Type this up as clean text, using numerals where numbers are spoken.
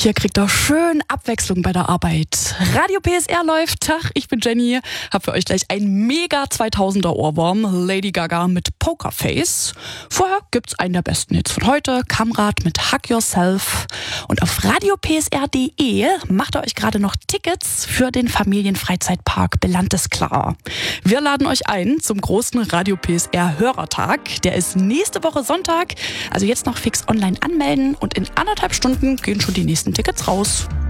Hier kriegt ihr schön Abwechslung bei der Arbeit. Radio PSR läuft. Tag, ich bin Jenny. Hab für euch gleich einen mega 2000er Ohrwurm. Lady Gaga mit Pokerface. Vorher gibt's einen der besten Hits von heute. Kamrat mit Hug Yourself. Und auf radiopsr.de macht ihr euch gerade noch Tickets für den Familienfreizeitpark Belantes-Klar. Wir laden euch ein zum großen Radio PSR Hörertag. Der ist nächste Woche Sonntag. Also jetzt noch fix online anmelden und in 1,5 Stunden gehen schon die nächsten Tickets raus.